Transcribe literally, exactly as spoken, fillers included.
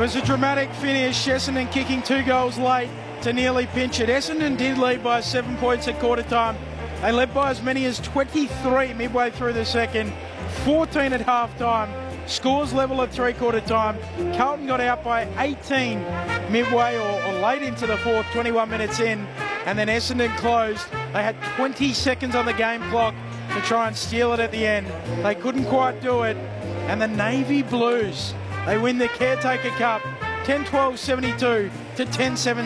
was a dramatic finish. Essendon kicking two goals late to nearly pinch it. Essendon did lead by seven points at quarter time. They led by as many as twenty-three midway through the second, fourteen at half time. Scores level at three-quarter time. Carlton got out by eighteen midway or, or late into the fourth, twenty-one minutes in, and then Essendon closed. They had twenty seconds on the game clock to try and steal it at the end. They couldn't quite do it, and the Navy Blues, they win the Caretaker Cup ten twelve seventy-two to ten seven